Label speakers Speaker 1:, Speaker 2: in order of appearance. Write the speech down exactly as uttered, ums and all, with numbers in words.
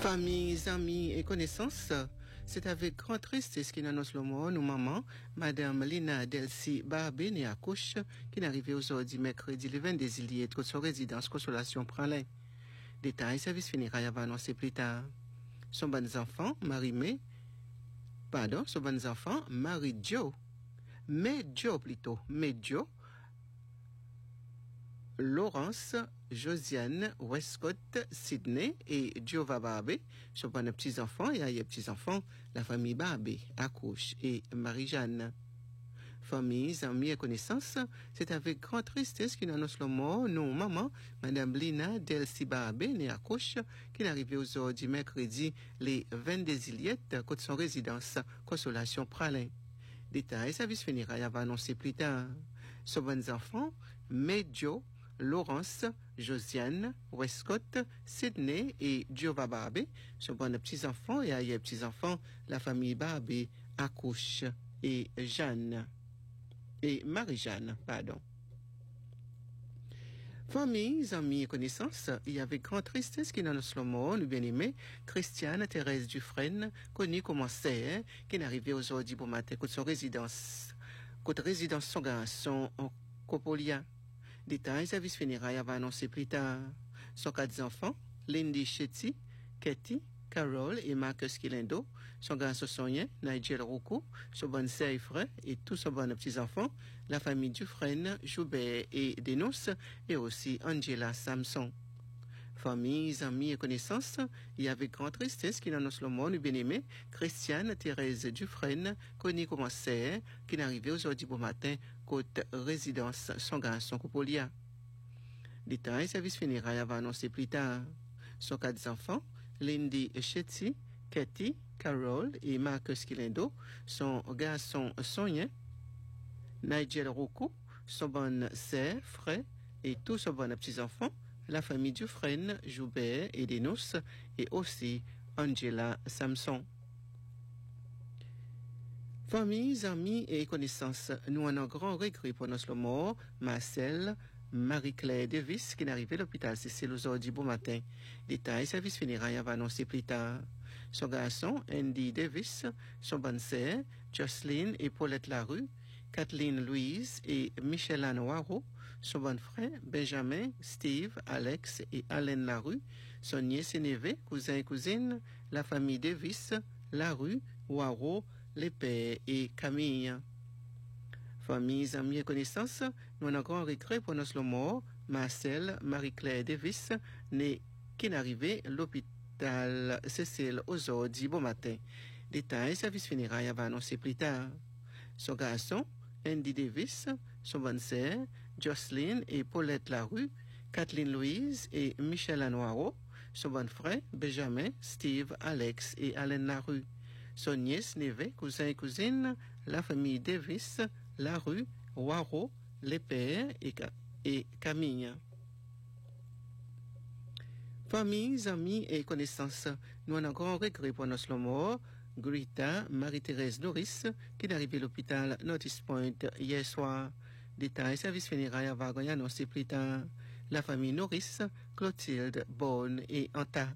Speaker 1: Familles, amis et connaissances, c'est avec grande tristesse qu'il annonce le mot, nous maman, Madame Lina Delcy Barbé, née à Couche, qui est arrivée aujourd'hui mercredi le vingt-deux juillet de son résidence Consolation Pralin. Détail, service funéraire va annoncer plus tard. Son bon enfant, Marie-Mé, pardon, son bon enfant, Marie-Jo, Mais-Jo plutôt, Mais-Jo, Laurence, Josiane, Westcott, Sydney et Giova Barbé sont pas nos petits-enfants et les petits-enfants, la famille Barbé, Accouche et Marie-Jeanne. Familles, amis et connaissances, c'est avec grande tristesse qu'il annonce le mot, non, maman, Madame Lina Delcy Barbé, née à Couche, qui est arrivée aujourd'hui mercredi, les vingt-deux juillet, côté son résidence, Consolation Pralin. Détail, service funéraire va annoncer plus tard. Son bons enfants, Medjo, Laurence, Josiane, Westcott, Sydney et Giova Barbé sont bons petits-enfants et ailleurs petits-enfants, la famille Barbé, Accouche et Jeanne. Et Marie-Jeanne, pardon. Familles, amis et connaissances, il y avait grande tristesse qui dans le mot, nous bien aimé, Christiane Thérèse Dufresne, connue comme Serre, qui est arrivée aujourd'hui pour matin, côté son résidence, côté résidence son garçon en Copolia. Détail, service funéraire va annoncer plus tard. Son quatre enfants, Lindy Chetty, Katie, Carol et Marcus Kilindo, son garçon Sonia, Nigel Roukou, son bon sœur et frère et tous son bon petits-enfants, la famille Dufresne, Joubert et Denos, et aussi Angela Samson. Familles, amis et connaissances, il y avait grande tristesse qui annonce le monde bien-aimé, Christiane Thérèse Dufresne, connue comme Serre, qui est arrivée aujourd'hui bon matin, côte résidence son garçon Coupolia. Détail, service funéraire va annoncer plus tard. Son quatre enfants, Lindy Chetty, Katie, Carol et Marcus Kilindo, son garçon Sonia, Nigel Roukou, son bon sœur, frère et tous son bon petits-enfants, la famille Dufresne, Joubert et Denos, et aussi Angela Samson. Familles, amis et connaissances, nous en avons grand regret pour notre mort, Marcel, Marie-Claire Davis, qui est arrivée à l'hôpital Cécile aujourd'hui bon matin. Détail, service funéraire va annoncer plus tard. Son garçon, Andy Davis, son bonne sœur, Jocelyn et Paulette Larue, Kathleen Louise et Michel Anoiro, son bon frère, Benjamin, Steve, Alex et Alain Larue, son nièce et neveu, cousin et cousine, la famille Davis, Larue, Waro, les pères et Camille. Familles, amis et connaissances, nous avons un grand regret pour notre mort, Marcel Marie-Claire Davis, né qui est arrivé à l'hôpital Cécile aujourd'hui bon matin. Détail, service funéraire va annoncer plus tard. Son garçon, Andy Davis, son bonne sœur, Jocelyn et Paulette Larue, Kathleen Louise et Michel Anoiro, son bon frère, Benjamin, Steve, Alex et Alain Larue, son nièce, neveu, cousin et cousine, la famille Davis, Larue, Waro, les pères et, et Camille. Familles, amis et connaissances, nous avons un grand regret pour notre mort, Greta Marie-Thérèse Norris, qui est arrivée à l'hôpital Notice Point hier soir. Détail, service funéraire va annoncer plus tard. La famille Norris, Clotilde, Bonne et Anta.